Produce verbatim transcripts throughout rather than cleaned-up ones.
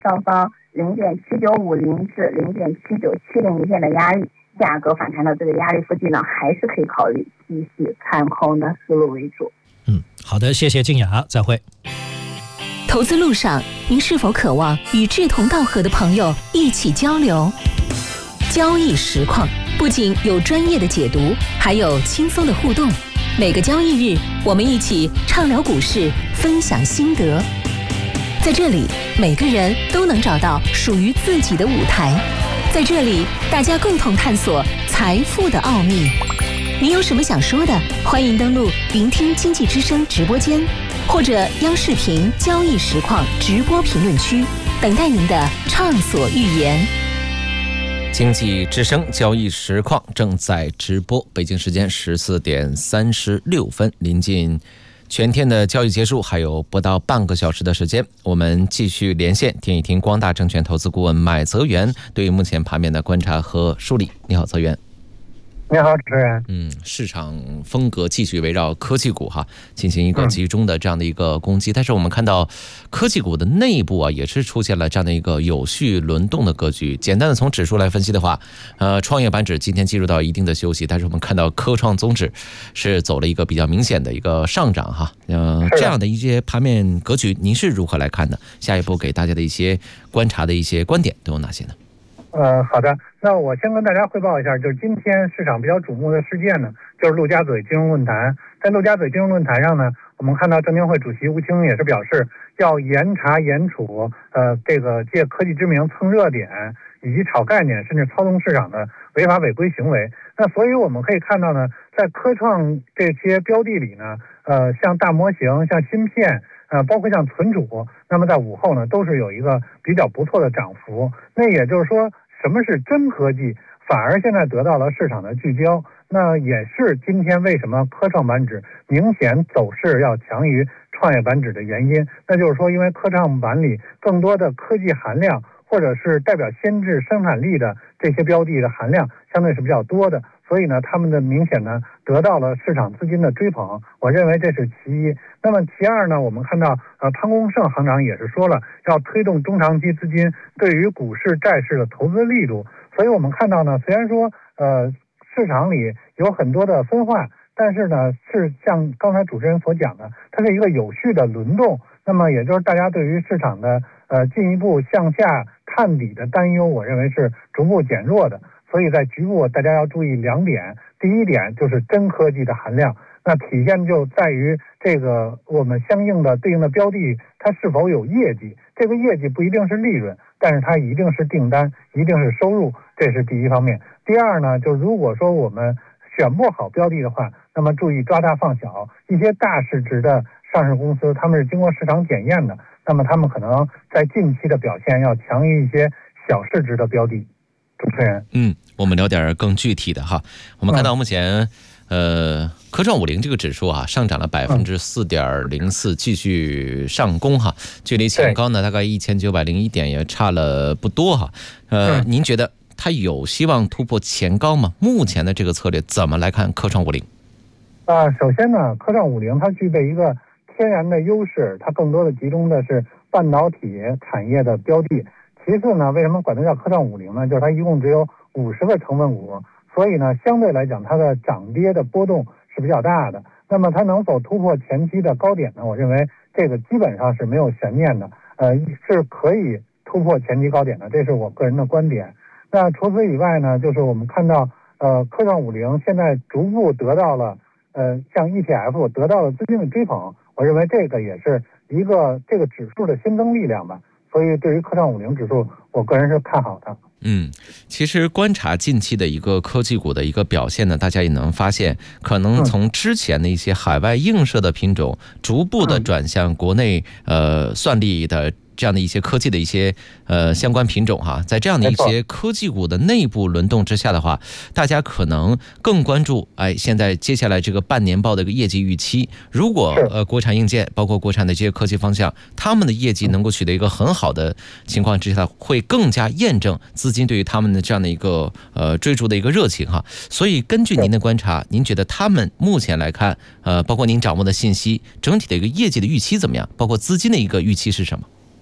上方零点七九五零至零点七九七零一线的压力，价格反弹到这个压力附近呢，还是可以考虑继续看空的思路为主。 嗯，好的，谢谢静雅，再会。 投资路上，您是否渴望与志同道合的朋友一起交流？交易实况不仅有专业的解读，还有轻松的互动。每个交易日，我们一起畅聊股市，分享心得。在这里，每个人都能找到属于自己的舞台。在这里，大家共同探索财富的奥秘。你有什么想说的？欢迎登录聆听经济之声直播间，或者央视频交易实况直播评论区，等待您的畅所欲言。 经济之声交易实况正在直播，北京时间十四点三十六分，临近全天的交易结束，还有不到半个小时的时间，我们继续连线听一听光大证券投资顾问买泽元对于目前盘面的观察和梳理。你好，泽元。 你好，主持人。 嗯，市场风格继续围绕科技股哈进行一个集中的这样的一个攻击，嗯、但是我们看到科技股的内部啊也是出现了这样的一个有序轮动的格局。简单的从指数来分析的话，呃，创业板指今天进入到一定的休息，但是我们看到科创综指是走了一个比较明显的一个上涨哈。呃，这样的一些盘面格局，您是如何来看的？下一步给大家的一些观察的一些观点都有哪些呢？ 呃，好的，那我先跟大家汇报一下，就是今天市场比较瞩目的事件呢，就是陆家嘴金融论坛。在陆家嘴金融论坛上呢，我们看到证监会主席吴清也是表示要严查严处，呃，这个借科技之名蹭热点以及炒概念，甚至操纵市场的违法违规行为。那所以我们可以看到呢，在科创这些标的里呢，呃，像大模型、像芯片。呃，包括像存储，那么在午后呢，都是有一个比较不错的涨幅。那也就是说，什么是真科技，反而现在得到了市场的聚焦。那也是今天为什么科创板指明显走势要强于创业板指的原因。那就是说，因为科创板里更多的科技含量，或者是代表先进生产力的这些标的的含量，相对是比较多的。所以呢，他们的明显呢得到了市场资金的追捧，我认为这是其一。那么其二呢，我们看到呃潘功胜行长也是说了，要推动中长期资金对于股市债市的投资力度。所以我们看到呢，虽然说呃市场里有很多的分化，但是呢是像刚才主持人所讲的，它是一个有序的轮动。那么也就是大家对于市场的呃进一步向下探底的担忧，我认为是逐步减弱的。所以在局部大家要注意两点，第一点就是真科技的含量，那体现就在于这个我们相应的对应的标的它是否有业绩，这个业绩不一定是利润，但是它一定是订单，一定是收入，这是第一方面。第二呢，就如果说我们选不好标的的话，那么注意抓大放小，一些大市值的上市公司他们是经过市场检验的，那么他们可能在近期的表现要强于一些小市值的标的。主持人， 嗯，我们聊点更具体的哈。我们看到目前，呃，科创五零这个指数啊，上涨了百分之四点零四，继续上攻哈，距离前高呢大概一千九百零一点，也差了不多哈。呃，您觉得它有希望突破前高吗？目前的这个策略怎么来看科创五零？ 啊、呃，首先呢，科创五零它具备一个天然的优势，它更多的集中的是半导体产业的标的。其次呢，为什么管它叫科创五零呢？就是它一共只有五十个成分股，所以呢，相对来讲它的涨跌的波动是比较大的。那么它能否突破前期的高点呢？我认为这个基本上是没有悬念的，呃，是可以突破前期高点的，这是我个人的观点。那除此以外呢，就是我们看到，呃，科创五零现在逐步得到了，呃，像 E T F 得到了资金的追捧，我认为这个也是一个这个指数的新增力量吧。所以对于科创五零指数，我个人是看好的。 嗯，其实观察近期的一个科技股的一个表现呢，大家也能发现，可能从之前的一些海外映射的品种，逐步的转向国内呃算力的这样的一些科技的一些呃相关品种哈，在这样的一些科技股的内部轮动之下的话，大家可能更关注哎，现在接下来这个半年报的一个业绩预期，如果呃国产硬件包括国产的这些科技方向，他们的业绩能够取得一个很好的情况之下，会更加验证资金对于他们的这样的一个呃追逐的一个热情哈。所以根据您的观察，您觉得他们目前来看，呃，包括您掌握的信息，整体的一个业绩的预期怎么样？包括资金的一个预期是什么？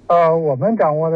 呃，我们掌握的。